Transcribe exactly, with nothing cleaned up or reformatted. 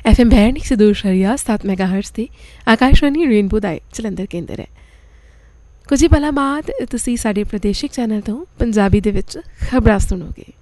F M बयानवे से दो शरिया सात मैगा हर्ट्स ਤੇ ਆਕਾਸ਼ਵਾਣੀ ਰੇਨਬੋ ਦਾ ਜਲੰਧਰ ਕੇਂਦਰ ਹੈ। ਕੁਝ ਹੀ ਪਲਾਂ ਬਾਅਦ ਤੁਸੀਂ ਸਾਡੇ ਪ੍ਰਦੇਸ਼ਿਕ ਚੈਨਲ ਤੋਂ ਪੰਜਾਬੀ ਦੇ ਵਿੱਚ ਖਬਰਾਂ ਸੁਣੋਗੇ।